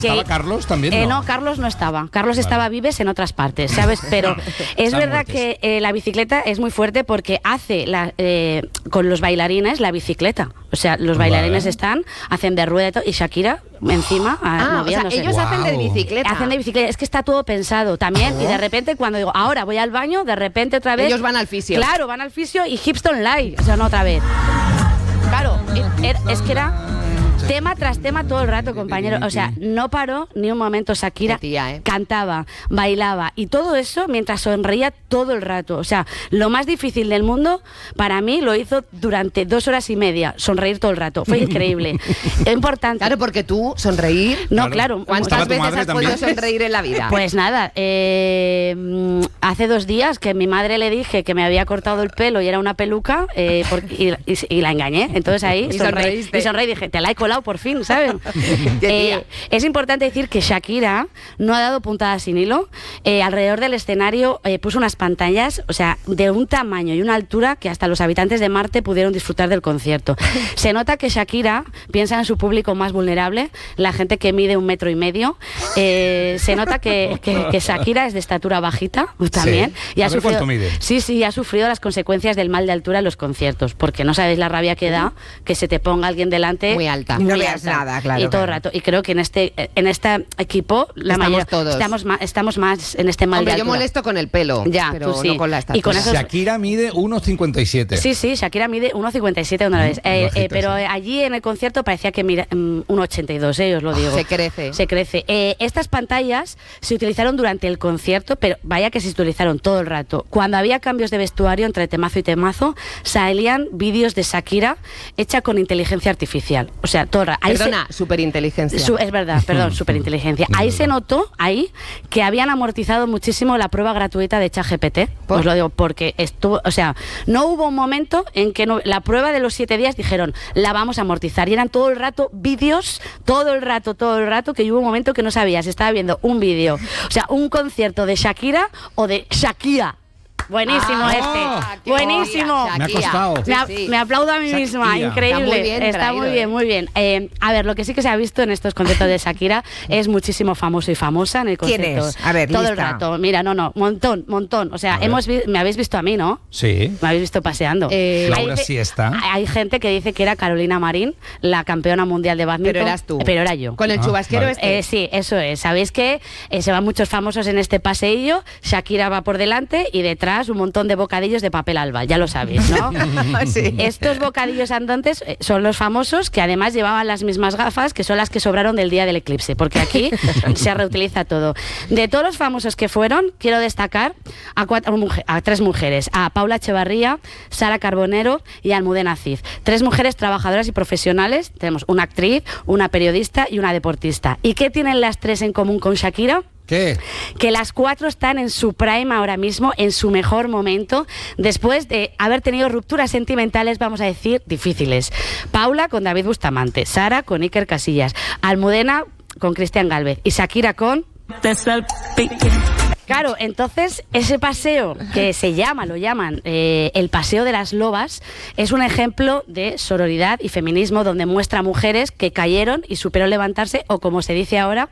¿Estaba Carlos también? No, Carlos no estaba. Carlos estaba vives en otras partes, ¿sabes? Pero es verdad que la bicicleta es muy fuerte porque hace con los bailarines la bicicleta. O sea, los bailarines hacen de rueda y Shakira encima moviéndose. O sea, ellos hacen de bicicleta. Hacen de bicicleta. Es que está todo pensado también. Y de repente cuando digo, ahora voy al baño, de repente otra vez... Ellos van al fisio. Claro, van al fisio y Hipston Live. O sea, no otra vez. Claro, es que era... tema tras tema todo el rato, compañero. O sea, no paró ni un momento. Shakira cantaba, bailaba y todo eso mientras sonreía todo el rato. O sea, lo más difícil del mundo para mí lo hizo durante 2 horas y media, sonreír todo el rato. Fue increíble. Es importante. Claro, porque tú sonreír... No, claro. ¿Cuántas veces has podido sonreír en la vida? Pues nada, hace 2 días que mi madre le dije que me había cortado el pelo y era una peluca y la engañé. Entonces ahí sonreí y dije, te la he colado por fin, ¿sabes? Es importante decir que Shakira no ha dado puntadas sin hilo. Alrededor del escenario puso unas pantallas, o sea, de un tamaño y una altura que hasta los habitantes de Marte pudieron disfrutar del concierto. Se nota que Shakira piensa en su público más vulnerable, la gente que mide 1,5 metros. Se nota que Shakira es de estatura bajita también. Sí. Y ¿Cuánto mide? Sí, ha sufrido las consecuencias del mal de altura en los conciertos, porque no sabéis la rabia que da que se te ponga alguien delante muy alta. No veas nada, claro. Y todo el rato. Y creo que en este equipo estamos más en este mal de altura. Yo molesto con el pelo, pero no con la estatura. Y con Shakira mide 1,57. Sí, Shakira mide 1,57 una vez. Pero allí en el concierto parecía que mide 1,82, os lo digo. Se crece. Estas pantallas se utilizaron durante el concierto, pero vaya que se utilizaron todo el rato. Cuando había cambios de vestuario entre temazo y temazo, salían vídeos de Shakira hecha con inteligencia artificial. O sea, todo el rato. Perdona, superinteligencia. Es verdad, perdón, superinteligencia. Ahí se notó, que habían amortizado muchísimo la prueba gratuita de ChatGPT. Os lo digo, porque estuvo, o sea, no hubo un momento en que la prueba de los 7 días dijeron, la vamos a amortizar. Y eran todo el rato vídeos, todo el rato, que hubo un momento que no sabías, estaba viendo un vídeo. O sea, un concierto de Shakira o de Shakira. Buenísimo buenísimo. Me ha costado. Me aplaudo a mí misma, increíble. Está muy bien. A ver, lo que sí que se ha visto en estos conciertos de Shakira es muchísimo famoso y famosa en el concierto. ¿Quién es? A ver, todo lista. el rato. Mira, montón. O sea, me habéis visto a mí, ¿no? Sí. Me habéis visto paseando. Laura sí está. Hay gente que dice que era Carolina Marín, la campeona mundial de badminton. Pero eras tú. Pero era yo. Con el chubasquero sí, eso es. Sabéis que se van muchos famosos en este paseillo. Shakira va por delante y detrás un montón de bocadillos de papel alba, ya lo sabéis, ¿no? Sí. Estos bocadillos andantes son los famosos que además llevaban las mismas gafas que son las que sobraron del día del eclipse, porque aquí se reutiliza todo. De todos los famosos que fueron, quiero destacar a 3 mujeres, a Paula Echevarría, Sara Carbonero y Almudena Cid. 3 mujeres trabajadoras y profesionales. Tenemos una actriz, una periodista y una deportista. ¿Y qué tienen las 3 en común con Shakira? ¿Qué? Que las 4 están en su prime ahora mismo, en su mejor momento, después de haber tenido rupturas sentimentales, vamos a decir, difíciles. Paula con David Bustamante, Sara con Iker Casillas, Almudena con Cristian Gálvez y Shakira con... Claro, entonces ese paseo que lo llaman el paseo de las lobas, es un ejemplo de sororidad y feminismo donde muestra mujeres que cayeron y supieron levantarse, o como se dice ahora...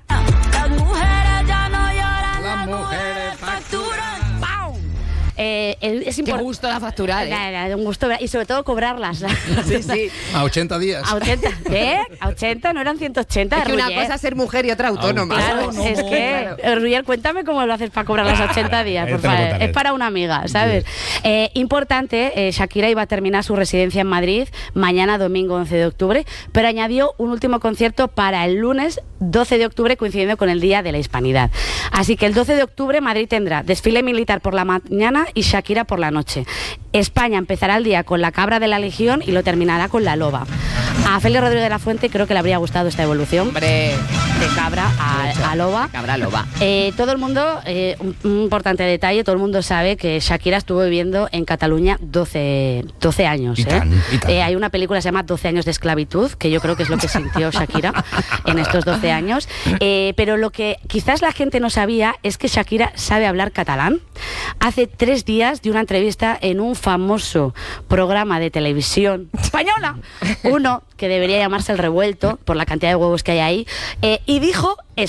es Qué gusto da facturar, un gusto, y sobre todo cobrarlas. Sí. A 80 días. A 80, a 80, no eran 180. Es que una cosa es ser mujer y otra autónoma. Claro, es que, Ruyer, cuéntame cómo lo haces para cobrar las 80 días, por favor. Es para una amiga, ¿sabes? Importante, Shakira iba a terminar su residencia en Madrid mañana, domingo 11 de octubre, pero añadió un último concierto para el lunes 12 de octubre, coincidiendo con el Día de la Hispanidad. Así que el 12 de octubre Madrid tendrá desfile militar por la mañana y Shakira por la noche. España empezará el día con la cabra de la Legión y lo terminará con la loba. A Félix Rodríguez de la Fuente creo que le habría gustado esta evolución. Hombre, de cabra a a loba. Cabra loba. Todo el mundo, un importante detalle, todo el mundo sabe que Shakira estuvo viviendo en Cataluña 12 años. Y tan. Hay una película que se llama 12 años de esclavitud, que yo creo que es lo que sintió Shakira en estos 12 años. Pero lo que quizás la gente no sabía es que Shakira sabe hablar catalán. Hace 3 días dio una entrevista en un famoso programa de televisión española, uno que debería llamarse El Revuelto, por la cantidad de huevos que hay ahí, y dijo